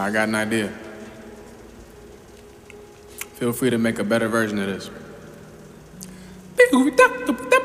I got an idea. Feel free to make a better version of this.